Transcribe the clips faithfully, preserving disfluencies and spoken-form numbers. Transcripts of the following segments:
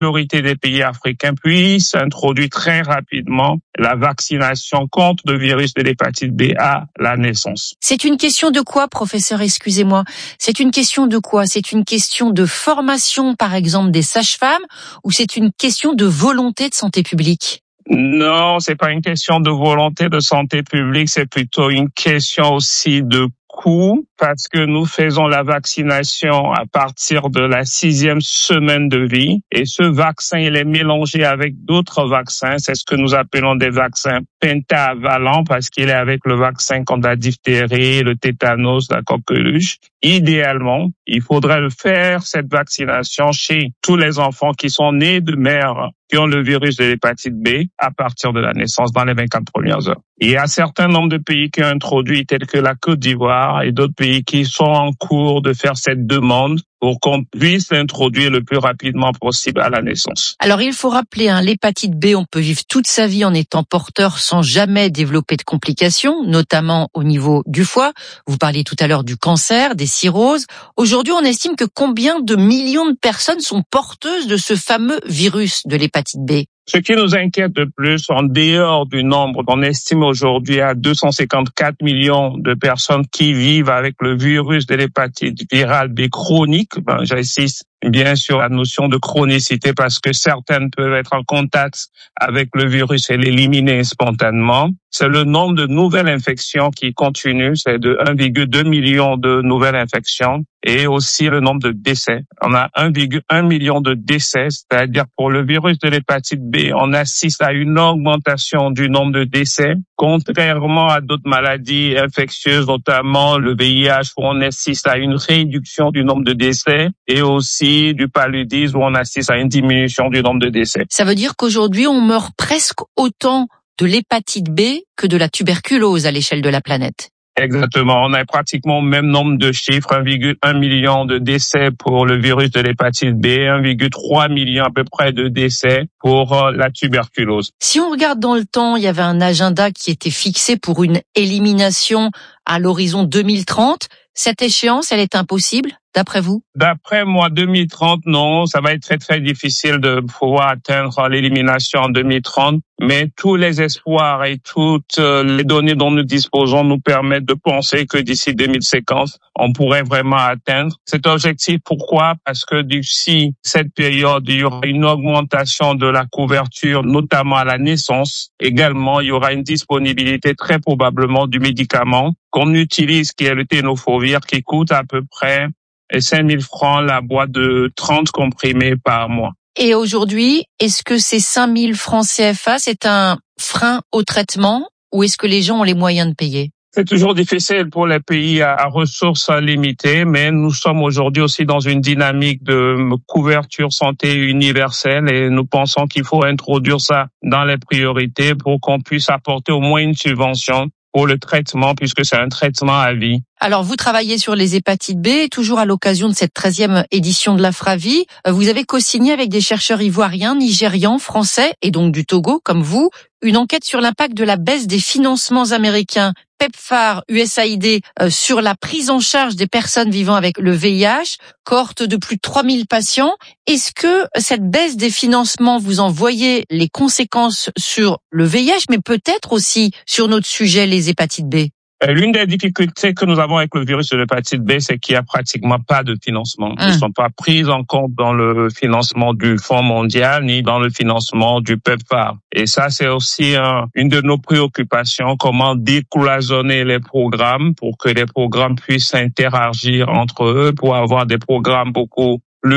majorité des pays africains puissent introduire très rapidement la vaccination contre le virus de l'hépatite B à la naissance. C'est une question de quoi, professeur, excusez-moi? C'est une question de quoi? C'est une question de formation, par exemple, des sages-femmes, ou c'est une question de volonté de santé publique? Non, c'est pas une question de volonté de santé publique, c'est plutôt une question aussi de coût, parce que nous faisons la vaccination à partir de la sixième semaine de vie, et ce vaccin, il est mélangé avec d'autres vaccins, c'est ce que nous appelons des vaccins pentavalents, parce qu'il est avec le vaccin contre la diphtérie, le tétanos, la coqueluche. Idéalement, il faudrait le faire, cette vaccination, chez tous les enfants qui sont nés de mères qui ont le virus de l'hépatite B à partir de la naissance dans les vingt-quatre premières heures. Il y a un certain nombre de pays qui ont introduit, tels que la Côte d'Ivoire et d'autres pays qui sont en cours de faire cette demande pour qu'on puisse l'introduire le plus rapidement possible à la naissance. Alors, il faut rappeler, hein, l'hépatite B, on peut vivre toute sa vie en étant porteur sans jamais développer de complications, notamment au niveau du foie. Vous parliez tout à l'heure du cancer, des cirrhoses. Aujourd'hui, on estime que combien de millions de personnes sont porteuses de ce fameux virus de l'hépatite B? Ce qui nous inquiète le plus, en dehors du nombre, on estime aujourd'hui à deux cent cinquante-quatre millions de personnes qui vivent avec le virus de l'hépatite virale B chronique. Ben, j'insiste bien sur la notion de chronicité parce que certaines peuvent être en contact avec le virus et l'éliminer spontanément. C'est le nombre de nouvelles infections qui continue, c'est de un virgule deux million de nouvelles infections, et aussi le nombre de décès. On a un virgule un million de décès, c'est-à-dire pour le virus de l'hépatite B, on assiste à une augmentation du nombre de décès, contrairement à d'autres maladies infectieuses, notamment le V I H, où on assiste à une réduction du nombre de décès, et aussi du paludisme, où on assiste à une diminution du nombre de décès. Ça veut dire qu'aujourd'hui, on meurt presque autant de l'hépatite B que de la tuberculose à l'échelle de la planète. Exactement. On a pratiquement le même nombre de chiffres, un virgule un million de décès pour le virus de l'hépatite B, un virgule trois million à peu près de décès pour la tuberculose. Si on regarde dans le temps, il y avait un agenda qui était fixé pour une élimination à l'horizon deux mille trente. Cette échéance, elle est impossible, d'après vous? D'après moi, deux mille trente, non. Ça va être très, très difficile de pouvoir atteindre l'élimination en deux mille trente. Mais tous les espoirs et toutes les données dont nous disposons nous permettent de penser que d'ici deux mille cinquante, on pourrait vraiment atteindre cet objectif. Pourquoi? Parce que d'ici cette période, il y aura une augmentation de la couverture, notamment à la naissance. Également, il y aura une disponibilité très probablement du médicament qu'on utilise, qui est le tenofovir, qui coûte à peu près cinq mille francs la boîte de trente comprimés par mois. Et aujourd'hui, est-ce que ces cinq mille francs C F A, c'est un frein au traitement, ou est-ce que les gens ont les moyens de payer? C'est toujours difficile pour les pays à ressources limitées, mais nous sommes aujourd'hui aussi dans une dynamique de couverture santé universelle et nous pensons qu'il faut introduire ça dans les priorités pour qu'on puisse apporter au moins une subvention pour le traitement, puisque c'est un traitement à vie. Alors, vous travaillez sur les hépatites B, toujours à l'occasion de cette treizième édition de l'Afravi. Vous avez co-signé avec des chercheurs ivoiriens, nigérians, français et donc du Togo, comme vous, une enquête sur l'impact de la baisse des financements américains PEPFAR U S A I D euh, sur la prise en charge des personnes vivant avec le V I H, cohorte de plus de trois mille patients. Est-ce que cette baisse des financements, vous en voyez les conséquences sur le V I H, mais peut-être aussi sur notre sujet, les hépatites B? L'une des difficultés que nous avons avec le virus de l'hépatite B, c'est qu'il n'y a pratiquement pas de financement. Ils ne sont pas pris en compte dans le financement du Fonds mondial ni dans le financement du PEPFAR. Et ça, c'est aussi un, une de nos préoccupations, comment décloisonner les programmes pour que les programmes puissent interagir entre eux, pour avoir des programmes beaucoup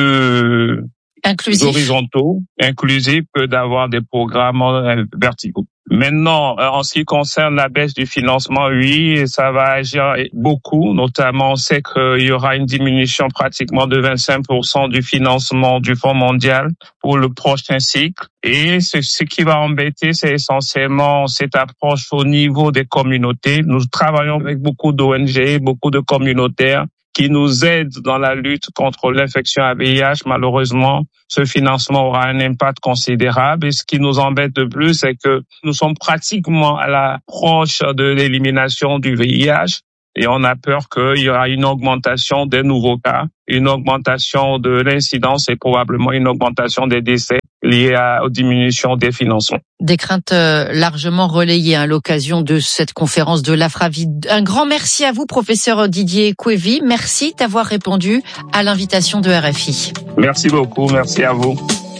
plus inclusifs, horizontaux, inclusifs, que d'avoir des programmes verticaux. Maintenant, en ce qui concerne la baisse du financement, oui, ça va agir beaucoup. Notamment, on sait qu'il y aura une diminution pratiquement de vingt-cinq pour cent du financement du Fonds mondial pour le prochain cycle. Et ce, ce qui va embêter, c'est essentiellement cette approche au niveau des communautés. Nous travaillons avec beaucoup d'O N G, beaucoup de communautaires qui nous aident dans la lutte contre l'infection à V I H. Malheureusement, ce financement aura un impact considérable. Et ce qui nous embête de plus, c'est que nous sommes pratiquement à l'approche de l'élimination du V I H. et on a peur qu'il y aura une augmentation des nouveaux cas, une augmentation de l'incidence et probablement une augmentation des décès liés à, aux diminutions des financements. Des craintes euh, largement relayées à l'occasion de cette conférence de l'Afravi. Un grand merci à vous, professeur Didier Couévy. Merci d'avoir répondu à l'invitation de R F I. Merci beaucoup, merci à vous.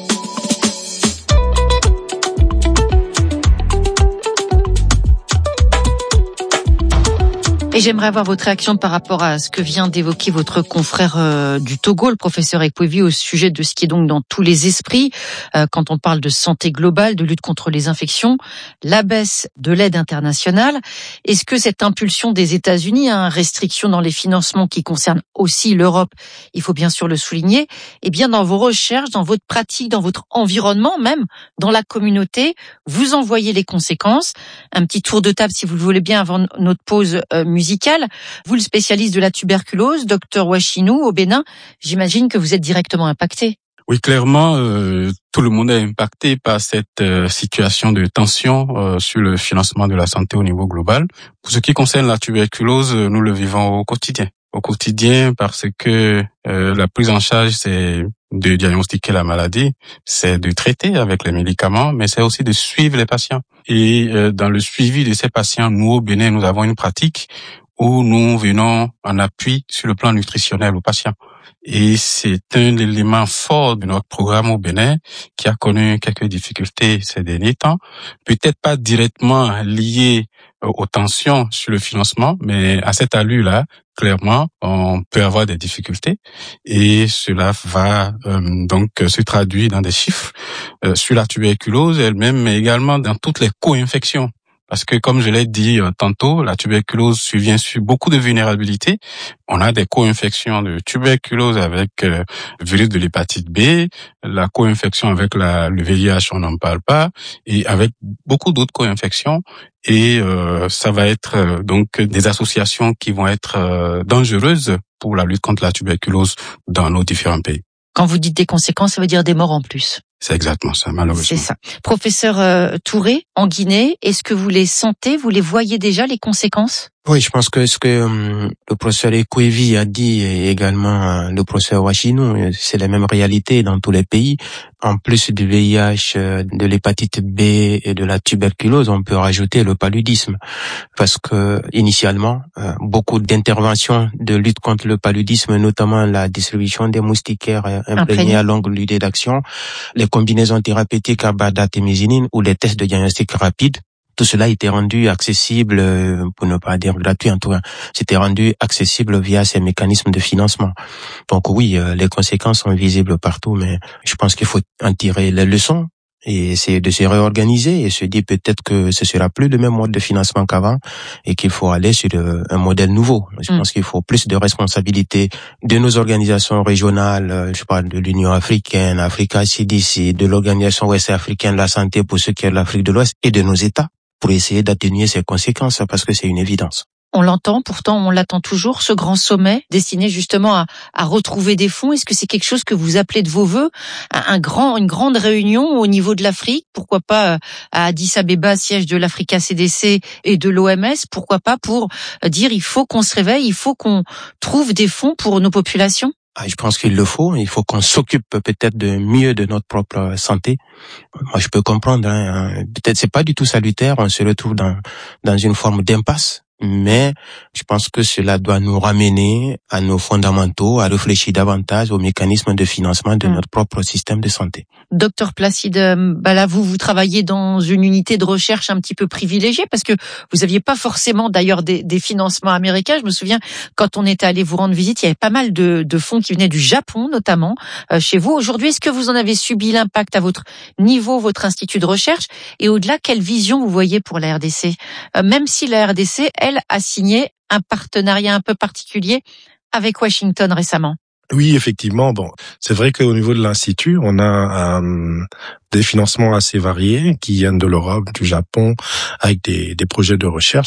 Et j'aimerais avoir votre réaction par rapport à ce que vient d'évoquer votre confrère euh, du Togo, le professeur Couévy, au sujet de ce qui est donc dans tous les esprits, euh, quand on parle de santé globale, de lutte contre les infections, la baisse de l'aide internationale. Est-ce que cette impulsion des États-Unis, hein, restriction dans les financements qui concernent aussi l'Europe, il faut bien sûr le souligner, eh bien dans vos recherches, dans votre pratique, dans votre environnement même, dans la communauté, vous en voyez les conséquences. Un petit tour de table, si vous le voulez bien, avant notre pause euh, musicale. Vous, le spécialiste de la tuberculose, docteur Ouachinou, au Bénin, j'imagine que vous êtes directement impacté. Oui, clairement, euh, tout le monde est impacté par cette euh, situation de tension euh, sur le financement de la santé au niveau global. Pour ce qui concerne la tuberculose, nous le vivons au quotidien. Au quotidien parce que euh, la prise en charge, c'est de diagnostiquer la maladie, c'est de traiter avec les médicaments, mais c'est aussi de suivre les patients. Et euh, dans le suivi de ces patients, nous au Bénin, nous avons une pratique où nous venons en appui sur le plan nutritionnel aux patients. Et c'est un élément fort de notre programme au Bénin qui a connu quelques difficultés ces derniers temps. Peut-être pas directement liées aux tensions sur le financement, mais à cette allure-là, clairement, on peut avoir des difficultés. Et cela va euh, donc se traduire dans des chiffres euh, sur la tuberculose elle-même, mais également dans toutes les co-infections. Parce que, comme je l'ai dit euh, tantôt, la tuberculose survient sur beaucoup de vulnérabilités. On a des co-infections de tuberculose avec euh, le virus de l'hépatite B, la co-infection avec la, le V I H, on n'en parle pas, et avec beaucoup d'autres co-infections. Et euh, ça va être euh, donc des associations qui vont être euh, dangereuses pour la lutte contre la tuberculose dans nos différents pays. Quand vous dites des conséquences, ça veut dire des morts en plus. C'est exactement ça, malheureusement. C'est ça. Professeur euh, Touré, en Guinée, est-ce que vous les sentez, vous les voyez déjà, les conséquences ? Oui, je pense que ce que euh, le professeur Couévy a dit et également euh, le professeur Ouachinou, c'est la même réalité dans tous les pays. En plus du V I H, euh, de l'hépatite B et de la tuberculose, on peut rajouter le paludisme. Parce que initialement, euh, beaucoup d'interventions de lutte contre le paludisme, notamment la distribution des moustiquaires euh, imprégnés à longue durée d'action, les combinaisons thérapeutiques à base d'artémisinine ou les tests de diagnostic rapide, tout cela était rendu accessible, pour ne pas dire gratuit en tout cas, c'était rendu accessible via ces mécanismes de financement. Donc oui, les conséquences sont visibles partout, mais je pense qu'il faut en tirer les leçons et essayer de se réorganiser et se dire peut-être que ce sera plus le même mode de financement qu'avant et qu'il faut aller sur un modèle nouveau. Je mmh. pense qu'il faut plus de responsabilité de nos organisations régionales, je parle de l'Union africaine, Africa C D C, de l'Organisation ouest africaine de la santé pour ce qui est de l'Afrique de l'Ouest et de nos États, pour essayer d'atténuer ces conséquences, parce que c'est une évidence. On l'entend, pourtant on l'attend toujours, ce grand sommet destiné justement à, à retrouver des fonds. Est-ce que c'est quelque chose que vous appelez de vos vœux, un grand, une grande réunion au niveau de l'Afrique? Pourquoi pas à Addis Abeba, siège de l'Africa C D C et de l'O M S? Pourquoi pas pour dire il faut qu'on se réveille, il faut qu'on trouve des fonds pour nos populations? Ah, je pense qu'il le faut. Il faut qu'on s'occupe peut-être de mieux de notre propre santé. Moi, je peux comprendre. Hein, peut-être c'est pas du tout salutaire. On se retrouve dans dans une forme d'impasse. Mais je pense que cela doit nous ramener à nos fondamentaux, à réfléchir davantage aux mécanismes de financement de mmh. notre propre système de santé. Docteur Placide, bah là vous vous travaillez dans une unité de recherche un petit peu privilégiée parce que vous aviez pas forcément d'ailleurs des, des financements américains. Je me souviens quand on était allé vous rendre visite, il y avait pas mal de, de fonds qui venaient du Japon notamment euh, chez vous. Aujourd'hui, est-ce que vous en avez subi l'impact à votre niveau, votre institut de recherche, et au-delà, quelle vision vous voyez pour la R D C, euh, même si la R D C, elle, a signé un partenariat un peu particulier avec Washington récemment? Oui, effectivement. Bon, c'est vrai qu'au niveau de l'Institut, on a euh, des financements assez variés qui viennent de l'Europe, du Japon, avec des, des projets de recherche.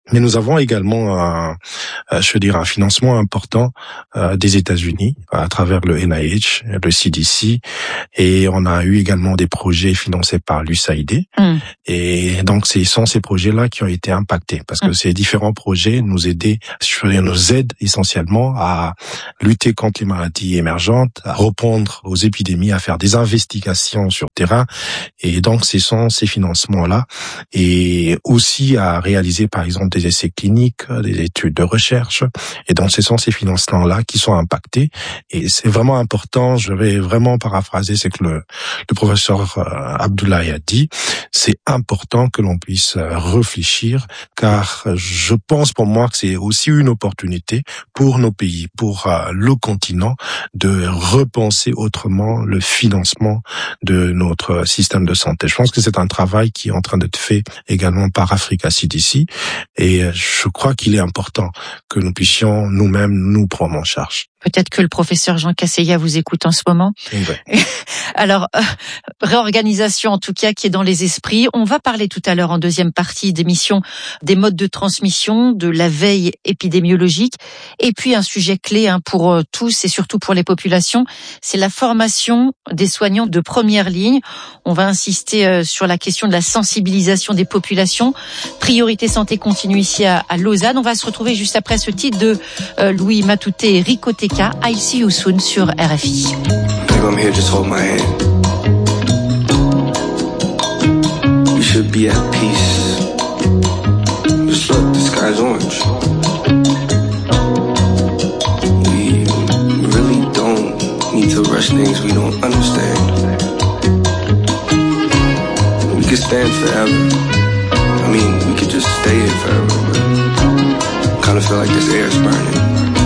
Mais nous avons également un, je veux dire, un financement important euh, des États-Unis à travers le N I H, le C D C, et on a eu également des projets financés par l'U S A I D. Mm. Et donc, ce sont ces projets-là qui ont été impactés parce que mm. ces différents projets nous aidaient, je veux dire, nous aident essentiellement à lutter contre les maladies émergentes, à répondre aux épidémies, à faire des investigations sur terrain. Et donc, ce sont ces financements-là et aussi à réaliser, par exemple, des essais cliniques, des études de recherche. Et donc, ce sont ces financements-là qui sont impactés. Et c'est vraiment important, je vais vraiment paraphraser ce que le, le professeur Abdoulaye a dit. C'est important que l'on puisse réfléchir, car je pense pour moi que c'est aussi une opportunité pour nos pays, pour le continent, de repenser autrement le financement de notre système de santé. Je pense que c'est un travail qui est en train d'être fait également par Africa C D C. Et je crois qu'il est important que nous puissions nous-mêmes nous prendre en charge. Peut-être que le professeur Jean Casseillat vous écoute en ce moment. Oui. Alors, euh, réorganisation en tout cas qui est dans les esprits. On va parler tout à l'heure en deuxième partie d'émission des modes de transmission, de la veille épidémiologique. Et puis un sujet clé hein, pour euh, tous et surtout pour les populations, c'est la formation des soignants de première ligne. On va insister euh, sur la question de la sensibilisation des populations. Priorité santé continue ici à, à Lausanne. On va se retrouver juste après ce titre de euh, Louis Matouté et Rico Teka. I'll see you soon sur R F I. Babe, I'm here, just hold my hand. We should be at peace. Just look, the sky's orange. We really don't need to rush things we don't understand. We could stand forever. I mean, we could just stay here forever, but I kind of feel like this air is burning.